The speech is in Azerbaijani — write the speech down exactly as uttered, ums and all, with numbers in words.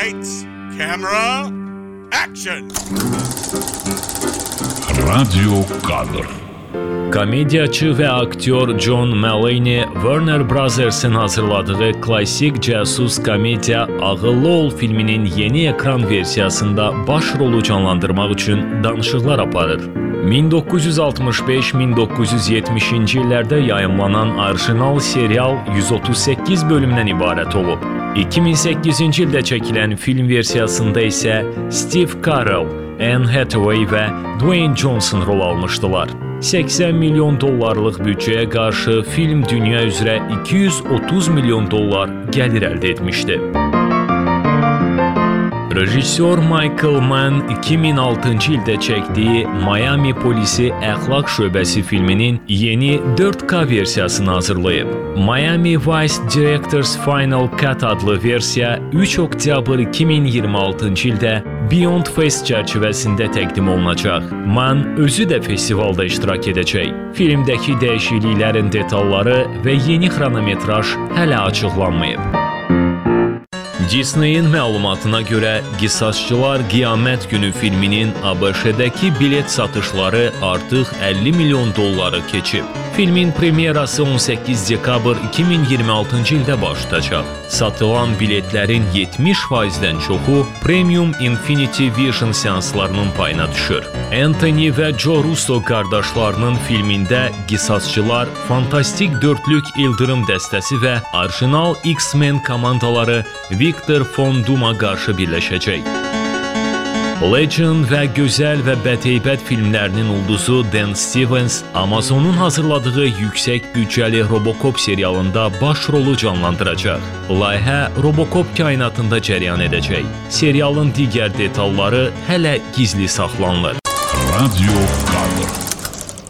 Lights, camera, action! Radio kadr. Komediyaçı və aktyor John Mulaney Warner Brothers'ın hazırladığı klassik casus komediya Ağıllı Ol filminin yeni ekran versiyasında baş rolu canlandırmaq üçün danışıqlar aparır. min doqquz yüz altmış beş - min doqquz yüz yetmişinci illərdə yayımlanan orijinal serial yüz otuz səkkiz bölümdən ibarət olub. iki min səkkizinci ildə çəkilən film versiyasında isə Steve Carell, Anne Hathaway və Dwayne Johnson rol almışdılar. səksən milyon dollarlıq büdcəyə qarşı film dünya üzrə iki yüz otuz milyon dollar gəlir əldə etmişdi. Rejissor Michael Mann iki min altıncı ildə çəkdiyi Miami Polisi Əxlaq Şöbəsi filminin yeni dörd K versiyasını hazırlayıb. Miami Vice Directors Final Cut adlı versiya üç oktyabr iki min iyirmi altıncı ildə Beyond Fest çərçivəsində təqdim olunacaq. Mann özü də festivalda iştirak edəcək. Filmdəki dəyişikliklərin detalları və yeni xronometraj hələ açıqlanmayıb. Disney'in məlumatına görə Qisasçılar Qiyamət Günü filminin ABŞ-dəki bilet satışları artıq əlli milyon dolları keçib. Filmin premyerası on səkkiz dekabr iki min iyirmi altıncı ildə baş tutacaq. Satılan biletlərin yetmiş faizdən çoxu Premium Infinity Vision seanslarının payına düşür. Anthony və Joe Russo qardaşlarının filmində Qisasçılar, Fantastik Dörtlük İldırım dəstəsi və orijinal X-Men komandaları Victor Von Doom'a qarşı birləşəcək. Legend və gözəl və bəteybət filmlərinin ulduzu Dan Stevens Amazonun hazırladığı yüksək büdcəli Robocop serialında baş rolu canlandıracaq. Layihə Robocop kainatında cərəyan edəcək. Serialın digər detalları hələ gizli saxlanılır. Radio kadr.